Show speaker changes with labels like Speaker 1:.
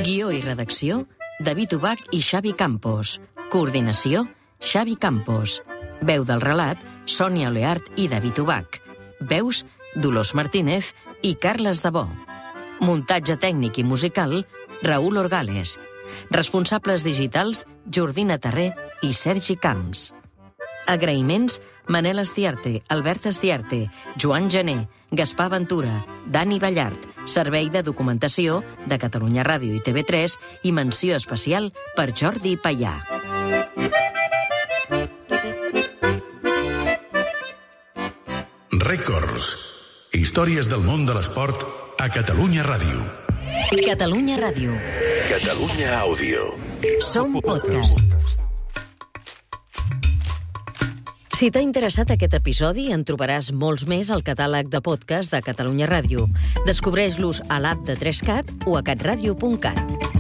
Speaker 1: Guió i redacció, David Ubach i Xavi Campos. Coordinació, Xavi Campos. Veu del relat, Sònia Oleart i David Ubach. Veus, Dolors Martínez i Carles Debò. Muntatge tècnic i musical, Raül Orgales. Responsables digitals, Jordina Terré i Sergi Camps. Agraïments, Manel Estiarte, Albert Estiarte, Joan Gené, Gaspar Ventura, Dani Ballart, Servei de Documentació de Catalunya Ràdio i TV3 i menció especial per Jordi Payà.
Speaker 2: Records. Històries del món de l'esport a Catalunya Ràdio.
Speaker 1: Catalunya Ràdio.
Speaker 2: Catalunya Àudio.
Speaker 1: Som podcast. Si t'ha interessat aquest episodi, en trobaràs molts més al catàleg de podcast de Catalunya Ràdio. Descobreix-los a l'app de 3CAT o a catradio.cat.